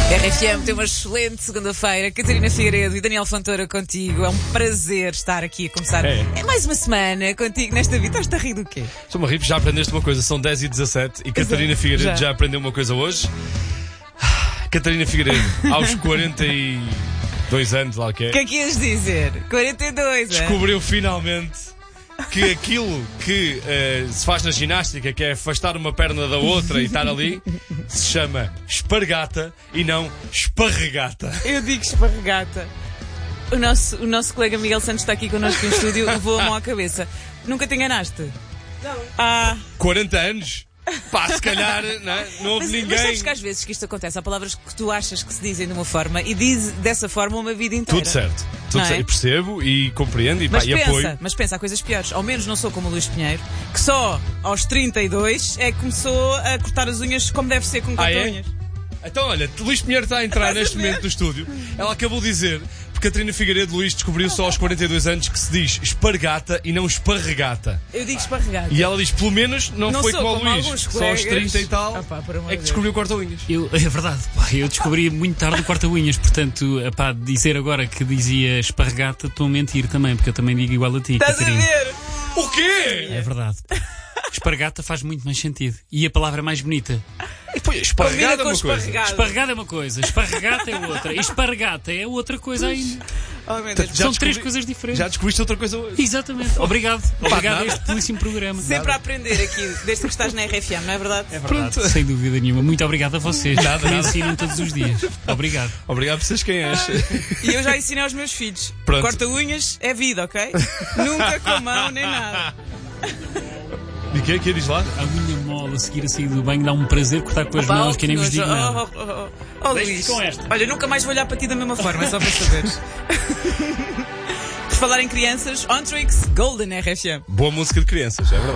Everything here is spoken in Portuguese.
RFM tem uma excelente segunda-feira. Catarina Figueiredo e Daniel Fontoura contigo. É um prazer estar aqui a começar. É mais uma semana contigo nesta vida. Estás-te a rir do quê? Estou-me a rir, já aprendeste uma coisa. São 10h17 e Catarina Figueiredo já aprendeu uma coisa hoje. Catarina Figueiredo, aos 42 anos, lá o que é. O que é que ias dizer? 42, descobriu finalmente que aquilo que se faz na ginástica, que é afastar uma perna da outra e estar ali, se chama espargata e não esparregata. Eu digo esparregata. O nosso colega Miguel Santos está aqui connosco no estúdio e voa a mão à cabeça. Nunca te enganaste? Não. 40 anos? Pá, se calhar não houve ninguém. Mas sabes que às vezes que isto acontece, há palavras que tu achas que se dizem de uma forma e diz dessa forma uma vida inteira. Tudo certo. Eu percebo e compreendo e apoio. Mas pensa, há coisas piores. Ao menos não sou como o Luís Pinheiro, que só aos 32 é que começou a cortar as unhas como deve ser, com corta-unhas. Então olha, Luís Pinheiro está a entrar neste momento no estúdio. Ela acabou de dizer, porque Catarina Figueiredo, Luís, descobriu só aos 42 anos que se diz espargata e não esparregata. Eu digo esparregata. E ela diz, pelo menos não foi como o Luís, só aos 30 e tal é que descobriu o corta-unhas. É verdade, eu descobri muito tarde o corta-unhas, portanto, dizer agora que dizia esparregata, estou a mentir também, porque eu também digo igual a ti, Estás Catarina. A ver? O quê? É verdade. Esparregata faz muito mais sentido. E a palavra é mais bonita. Esparregada é uma coisa. Esparregada é uma coisa, esparregata é outra. E esparregata é outra coisa ainda. São três coisas diferentes. Já descobriste outra coisa hoje. Exatamente. Obrigado. Obrigado a este belíssimo programa. Sempre a aprender aqui, desde que estás na RFM, não é verdade? É verdade. Pronto. Sem dúvida nenhuma. Muito obrigado a vocês. Me ensinam todos os dias. Obrigado. Obrigado por seres quem és. E eu já ensinei aos meus filhos. Pronto. Corta-unhas é vida, ok? Nunca com a mão nem nada. E o que diz lá? A unha mole a seguir a sair do banho dá um prazer cortar com as mãos, que nem vos digo nada. Luís, com esta. Olha, nunca mais vou olhar para ti da mesma forma, é só para saberes. Por falar em crianças, Ontrix Golden RFM. Boa música de crianças, é verdade.